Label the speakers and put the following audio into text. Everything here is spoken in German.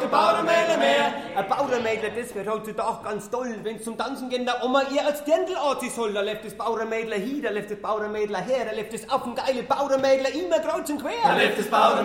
Speaker 1: der Bauernmädler mehr.
Speaker 2: Ein Bauernmädler, das wird heutzutage ganz toll. Wenn zum Tanzen gehen, der Oma ihr als Dirndl anziehen soll, da läuft das Bauernmädler hier, da läuft das Bauernmädler her, da läuft das affengeile Bauernmädler immer kreuz und quer.
Speaker 1: Da läuft das Bauernmädler